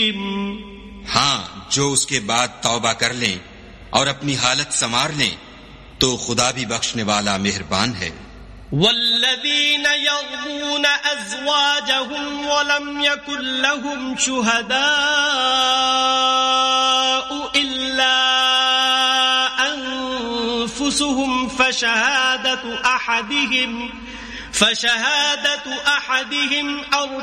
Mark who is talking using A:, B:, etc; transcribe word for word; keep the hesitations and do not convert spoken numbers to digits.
A: हाँ, जो उसके बाद तौबा कर लें और अपनी हालत संवार लें तो खुदा भी बख्शने वाला मेहरबान है।
B: वल्लज़ीन यग़्ज़ून अज़वाजहुम वलम यकुन लहुम शुहदाउ इल्ला अनफुसुहुम फशहादतु अहदिहिम फशहादतु अहदिहिम